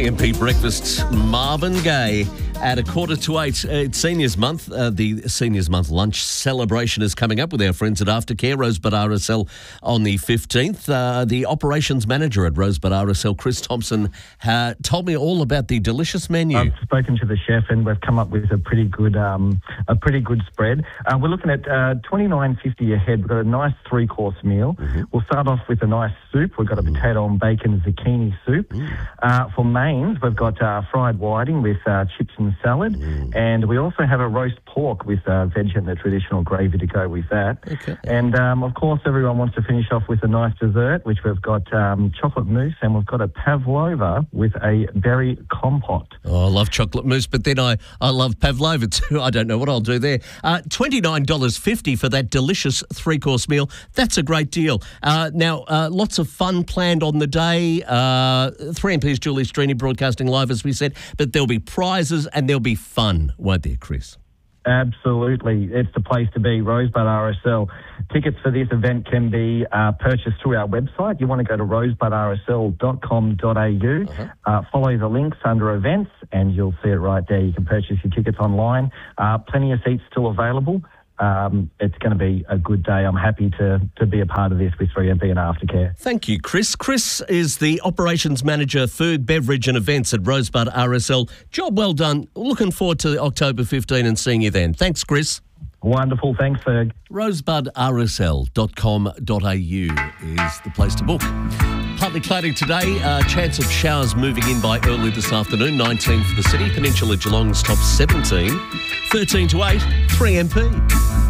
3MP Breakfast, Marvin Gaye. At 7:45, it's Seniors Month. The Seniors Month lunch celebration is coming up with our friends at Aftercare, Rosebud RSL, on the 15th. The operations manager at Rosebud RSL, Chris Thompson, told me all about the delicious menu. I've spoken to the chef and we've come up with a pretty good spread. We're looking at $29.50 a head. We've got a nice 3-course meal. Mm-hmm. We'll start off with a nice soup. We've got a potato and bacon zucchini soup. For mains, we've got fried whiting with chips and salad, and we also have a roast pork with veg and the traditional gravy to go with that. Okay. And of course, everyone wants to finish off with a nice dessert, which we've got chocolate mousse, and we've got a pavlova with a berry compote. Oh, I love chocolate mousse, but then I love pavlova too. I don't know what I'll do there. $29.50 for that delicious 3-course meal. That's a great deal. Now, lots of fun planned on the day. 3MP's Julie Strini broadcasting live, as we said, but there'll be prizes and there'll be fun, won't there, Chris? Absolutely. It's the place to be, Rosebud RSL. Tickets for this event can be purchased through our website. You want to go to rosebudrsl.com.au, follow the links under events, and you'll see it right there. You can purchase your tickets online. Plenty of seats still available. It's going to be a good day. I'm happy to be a part of this with 3MP and Aftercare. Thank you, Chris. Chris is the Operations Manager, Food, Beverage and Events at Rosebud RSL. Job well done. Looking forward to October 15 and seeing you then. Thanks, Chris. Wonderful. Thanks, Ferg. rosebudrsl.com.au is the place to book. Partly cloudy today, chance of showers moving in by early this afternoon, 19 for the city. Peninsula Geelong's top 17, 13 to 8, 3MP.